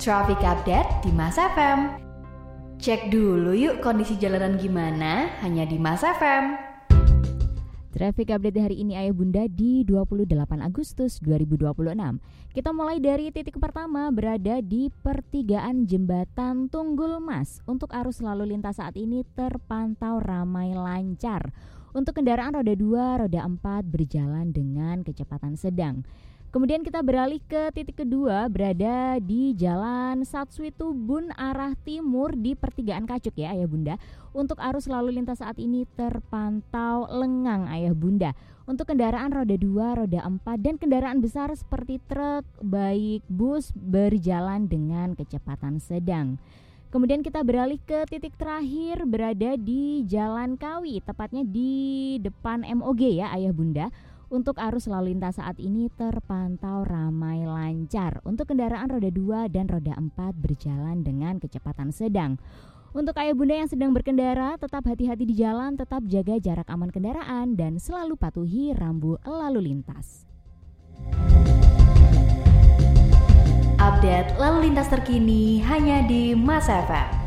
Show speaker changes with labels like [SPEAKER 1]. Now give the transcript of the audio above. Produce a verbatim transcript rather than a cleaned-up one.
[SPEAKER 1] Traffic Update di Mas F M. Cek dulu yuk kondisi jalanan gimana, hanya di Mas F M.
[SPEAKER 2] Traffic Update hari ini Ayah Bunda di dua puluh delapan Agustus dua ribu dua puluh enam. Kita mulai dari titik pertama berada di pertigaan Jembatan Tunggul Mas. Untuk arus lalu lintas saat ini terpantau ramai lancar. Untuk kendaraan roda dua, roda empat berjalan dengan kecepatan sedang. Kemudian kita beralih ke titik kedua berada di Jalan Satswi Tubun arah timur di pertigaan Kacuk ya Ayah Bunda. Untuk arus lalu lintas saat ini terpantau lengang Ayah Bunda. Untuk kendaraan roda dua, roda empat dan kendaraan besar seperti truk, baik bus berjalan dengan kecepatan sedang. Kemudian kita beralih ke titik terakhir berada di Jalan Kawi, tepatnya di depan M O G ya Ayah Bunda. Untuk arus lalu lintas saat ini terpantau ramai lancar. Untuk kendaraan roda dua dan roda empat berjalan dengan kecepatan sedang. Untuk Ayah Bunda yang sedang berkendara, tetap hati-hati di jalan, tetap jaga jarak aman kendaraan dan selalu patuhi rambu lalu lintas.
[SPEAKER 1] Update lalu lintas terkini hanya di Mas F M.